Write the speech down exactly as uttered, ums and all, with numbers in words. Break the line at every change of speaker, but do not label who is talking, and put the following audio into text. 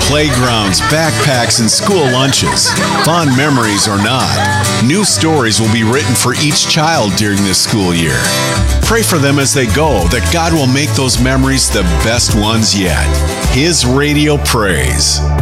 Playgrounds, backpacks, and school lunches. Fond memories or not, new stories will be written for each child during this school year. Pray for them as they go, that God will make those memories the best ones yet. His Radio Praise.